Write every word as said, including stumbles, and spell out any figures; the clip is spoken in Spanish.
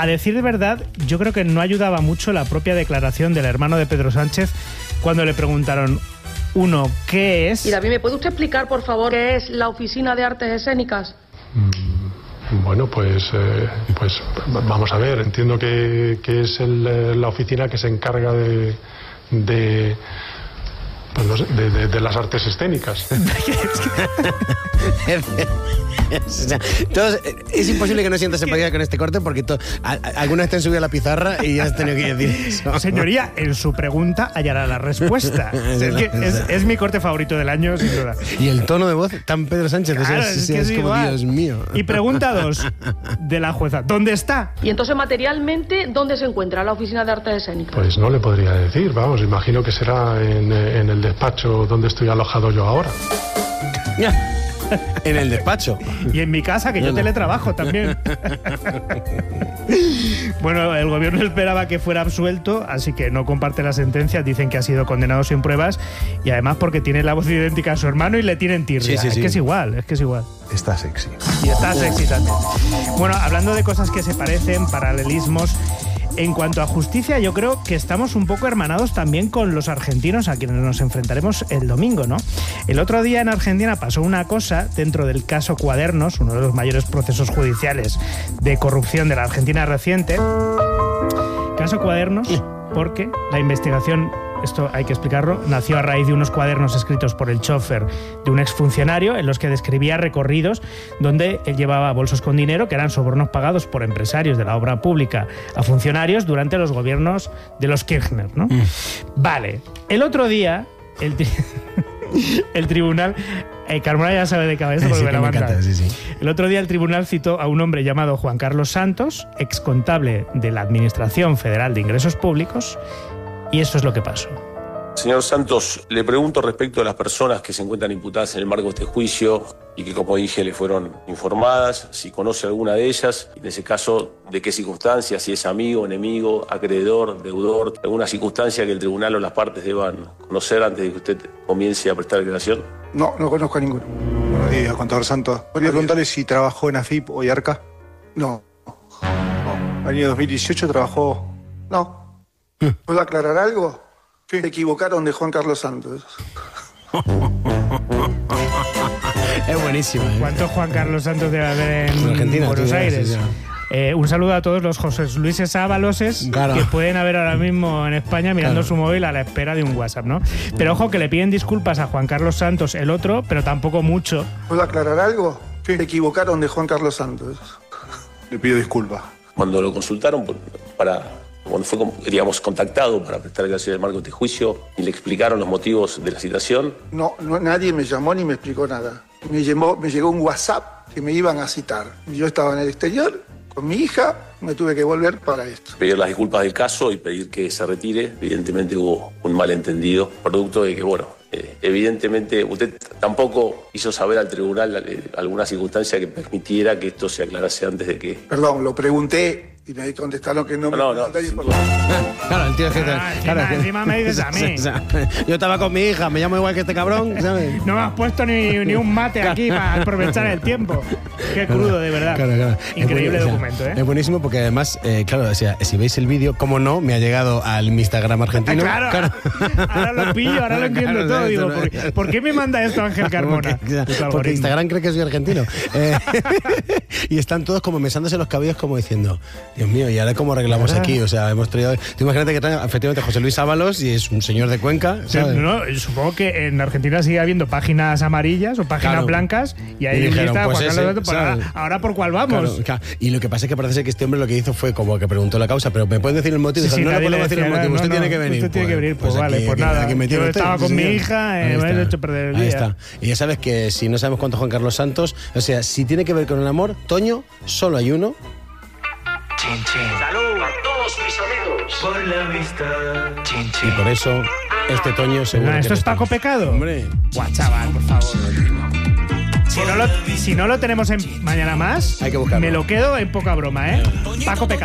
a decir de verdad, yo creo que no ayudaba mucho la propia declaración del hermano de Pedro Sánchez cuando le preguntaron, uno, ¿qué es? Y David, ¿me puede usted explicar, por favor, qué es la Oficina de Artes Escénicas? Mm, bueno, pues, eh, pues vamos a ver, entiendo que, que es el, la oficina que se encarga de... de Pues no sé, de, de, de las artes escénicas. Todos, es imposible que no sientas empatía con este corte porque to, a, a, alguna vez te han subido a la pizarra y has tenido que decir eso. Señoría, en su pregunta hallará la respuesta. es, es, que es, es mi corte favorito del año, sin duda. Y el tono de voz tan Pedro Sánchez, claro, o sea, es, es, que es, es como igual. Dios mío. Y pregunta dos de la jueza, ¿dónde está? Y entonces, materialmente, ¿dónde se encuentra la Oficina de Artes Escénicas? Pues no le podría decir, vamos, imagino que será en, en el despacho donde estoy alojado yo ahora. En el despacho. Y en mi casa, que yo teletrabajo también. Bueno, el gobierno esperaba que fuera absuelto, así que no comparte la sentencia. Dicen que ha sido condenado sin pruebas y además porque tiene la voz idéntica a su hermano y le tienen tirria. Sí, sí, sí. Es que es igual, es que es igual. Está sexy. Y está sexy también. Bueno, hablando de cosas que se parecen, paralelismos... En cuanto a justicia, yo creo que estamos un poco hermanados también con los argentinos a quienes nos enfrentaremos el domingo, ¿no? El otro día en Argentina pasó una cosa dentro del caso Cuadernos, uno de los mayores procesos judiciales de corrupción de la Argentina reciente. Caso Cuadernos, porque la investigación, esto hay que explicarlo, nació a raíz de unos cuadernos escritos por el chofer de un exfuncionario en los que describía recorridos donde él llevaba bolsos con dinero que eran sobornos pagados por empresarios de la obra pública a funcionarios durante los gobiernos de los Kirchner, ¿no? Mm. Vale. El otro día, el, tri el tribunal... Eh, Carmona ya sabe de cabeza porque sí, me la me manda. encanta, sí, sí. El otro día el tribunal citó a un hombre llamado Juan Carlos Santos, excontable de la Administración Federal de Ingresos Públicos, y eso es lo que pasó. Señor Santos, le pregunto respecto a las personas que se encuentran imputadas en el marco de este juicio y que, como dije, le fueron informadas, si conoce alguna de ellas, y en ese caso, de qué circunstancias, si es amigo, enemigo, acreedor, deudor, alguna circunstancia que el tribunal o las partes deban conocer antes de que usted comience a prestar declaración. No, no conozco a ninguno. Buenos días, contador Santos. ¿Podría preguntarle si trabajó en A F I P o IARCA? No. no. Año dos mil dieciocho trabajó... No. ¿Puedo aclarar algo? Sí. Se equivocaron de Juan Carlos Santos. Es buenísimo. ¿eh? ¿Cuántos Juan Carlos Santos debe haber en Argentina, Buenos tío, Aires? Sí, sí. Eh, un saludo a todos los José Luises Ábaloses claro. que pueden haber ahora mismo en España mirando claro. su móvil a la espera de un WhatsApp, ¿no? Pero ojo que le piden disculpas a Juan Carlos Santos, el otro, pero tampoco mucho. ¿Puedo aclarar algo? Sí. Se equivocaron de Juan Carlos Santos. Le pido disculpas. Cuando lo consultaron para... Cuando fue, digamos, contactado para prestar declaración del marco de este juicio y le explicaron los motivos de la citación. No, no, nadie me llamó ni me explicó nada. Me, llamó, me llegó un WhatsApp que me iban a citar. Yo estaba en el exterior con mi hija, me tuve que volver para esto. Pedir las disculpas del caso y pedir que se retire. Evidentemente hubo un malentendido, producto de que, bueno, eh, evidentemente usted tampoco hizo saber al tribunal eh, alguna circunstancia que permitiera que esto se aclarase antes de que... Perdón, lo pregunté. Y me contestaron que no me... No, no. Claro, el tío es que... Ah, encima, claro, encima me dices a mí. Yo estaba con mi hija, me llamo igual que este cabrón, ¿sabes? No me has puesto ni, ni un mate aquí para aprovechar el tiempo. Qué crudo, de verdad. Claro, claro. Increíble es buen, documento, o sea, ¿eh? Es buenísimo porque además, eh, claro, o sea, si veis el vídeo, como no, me ha llegado al Instagram argentino. Claro, claro. Ahora lo pillo, ahora lo entiendo claro, todo. No, Digo, no, ¿por, qué, ¿por qué me manda esto Ángel Carmona? Porque, porque Instagram cree que soy argentino. Eh, y están todos como mesándose los cabellos como diciendo, Dios mío, ¿y ahora cómo arreglamos aquí? O sea, hemos traído... Tú imagínate que traen efectivamente José Luis Ábalos y es un señor de Cuenca, ¿sabes? Sí, no, supongo que en Argentina sigue habiendo páginas amarillas o páginas claro. blancas y ahí y dijeron, lista pues Juan ese, Carlos, ahora, ahora por cuál vamos. Claro, claro. Y lo que pasa es que parece ser que este hombre lo que hizo fue como que preguntó la causa, pero ¿me pueden decir el motivo? Sí, Dijo, sí, no le podemos decir el motivo, no, usted no, tiene que venir. Usted tiene pues, que venir, pues, pues vale, aquí, pues aquí, nada. aquí me Yo usted, estaba con sí, mi señor. hija, eh, me he hecho perder el día. Ahí está. Y ya sabes que si no sabemos cuánto Juan Carlos Santos, o sea, si tiene que ver con el amor, Toño, solo hay uno. Chin, chin. Salud a todos mis amigos por la amistad. Chin, chin. Y por eso, este Toño seguro. No, ¿esto es Paco Pecado? Hombre. Buah, chaval, por favor. Si no, lo, si no lo tenemos en Mañana Más, hay que buscarlo. Me lo quedo en poca broma, ¿eh? Paco Pecado.